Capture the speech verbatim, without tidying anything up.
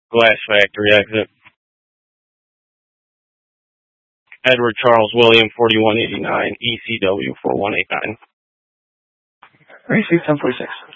Glass factory exit. Edward Charles William, forty-one eighty-nine, E C W four one eight nine. Receive ten forty-six.